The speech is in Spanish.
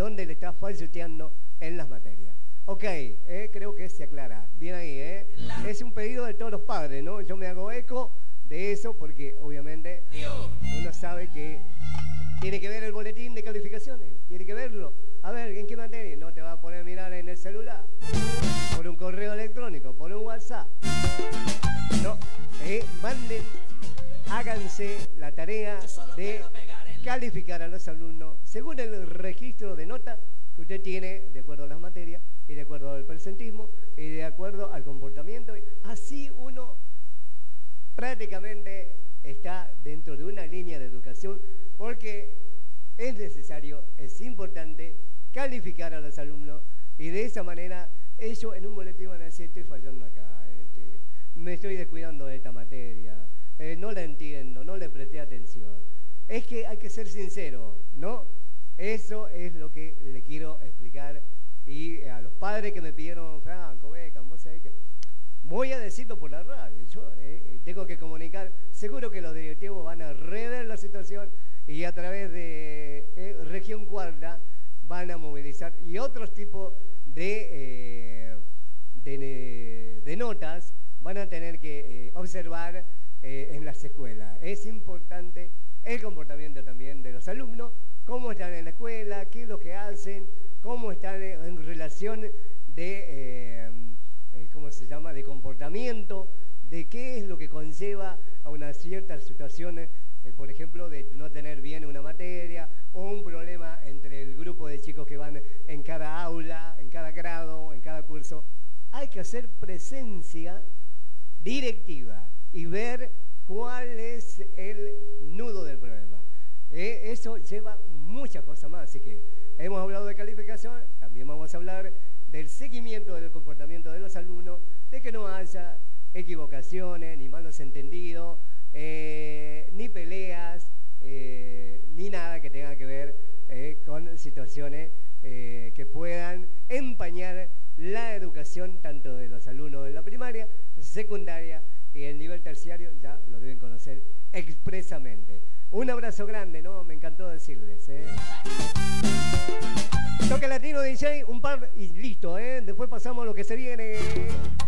dónde le está falseteando en las materias. Ok, creo que se aclara. Bien ahí, Es un pedido de todos los padres, ¿no? Yo me hago eco de eso porque obviamente uno sabe que tiene que ver el boletín de calificaciones, tiene que verlo. A ver, ¿en qué materia? No te va a poner a mirar en el celular, por un correo electrónico, por un WhatsApp. No, manden, háganse la tarea de calificar a los alumnos según el registro de nota que usted tiene de acuerdo a las materias y de acuerdo al presentismo y de acuerdo al comportamiento. Así uno prácticamente está dentro de una línea de educación porque es necesario, es importante calificar a los alumnos y de esa manera ellos en un boletín van a decir: estoy fallando acá, me estoy descuidando de esta materia, no la entiendo, no le presté atención. Es que hay que ser sincero, ¿no? Eso es lo que le quiero explicar. Y a los padres que me pidieron: Franco, Beckham, vos sabés que voy a decirlo por la radio, yo tengo que comunicar, seguro que los directivos van a rever la situación y a través de Región Cuarta van a movilizar y otros tipos de notas van a tener que observar en las escuelas. Es importante el comportamiento también de los alumnos, cómo están en la escuela, qué es lo que hacen, cómo están en relación de, ¿cómo se llama?, de comportamiento, de qué es lo que conlleva a una cierta situación, por ejemplo, de no tener bien una materia o un problema entre el grupo de chicos que van en cada aula, en cada grado, en cada curso. Hay que hacer presencia directiva y ver cuál es el nudo del problema. Eso lleva muchas cosas más, así que hemos hablado de calificación, también vamos a hablar del seguimiento del comportamiento de los alumnos, de que no haya equivocaciones, ni malos entendidos, ni peleas, ni nada que tenga que ver con situaciones que puedan empañar la educación tanto de los alumnos en la primaria, secundaria y el nivel terciario, ya lo deben conocer expresamente. Un abrazo grande, ¿no? Me encantó decirles. Toque Latino DJ, un par y listo, Después pasamos a lo que se viene.